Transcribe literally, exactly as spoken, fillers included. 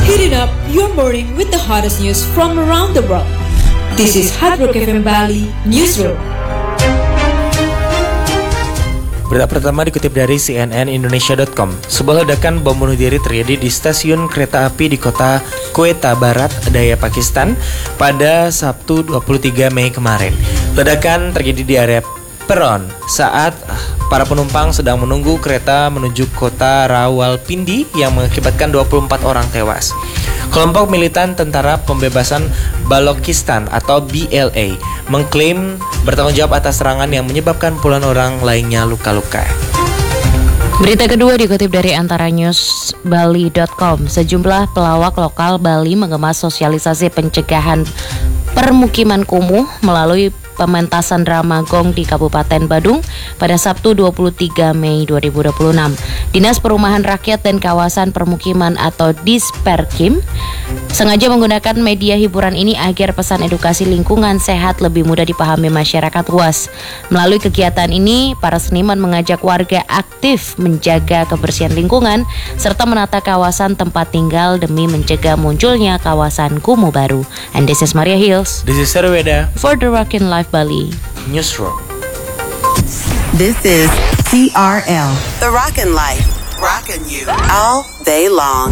Heating up your morning with the hottest news from around the world. This is Hard Rock F M Bali Newsroom. Berita pertama dikutip dari C N N Indonesia dot com. Sebuah ledakan bom bunuh diri terjadi di stasiun kereta api di kota Quetta Barat Daya, Pakistan pada Sabtu dua puluh tiga Mei kemarin. Ledakan terjadi di area peron saat para penumpang sedang menunggu kereta menuju kota Rawalpindi yang mengakibatkan dua puluh empat orang tewas. Kelompok militan Tentara Pembebasan Balochistan atau B L A mengklaim bertanggung jawab atas serangan yang menyebabkan puluhan orang lainnya luka-luka. Berita kedua dikutip dari antara news bali dot com. Sejumlah pelawak lokal Bali mengemas sosialisasi pencegahan permukiman kumuh melalui pementasan drama Gong di Kabupaten Badung pada Sabtu dua puluh tiga Mei dua ribu dua puluh enam. Dinas Perumahan Rakyat dan Kawasan Permukiman atau Disperkim sengaja menggunakan media hiburan ini agar pesan edukasi lingkungan sehat lebih mudah dipahami masyarakat luas. Melalui kegiatan ini, para seniman mengajak warga aktif menjaga kebersihan lingkungan serta menata kawasan tempat tinggal demi mencegah munculnya kawasan kumuh baru. And this is Maria Hills. This is Sarweda For the Rockin' Life Bali Newsroom. This is T R L, The Rockin' Life, rockin' you all day long.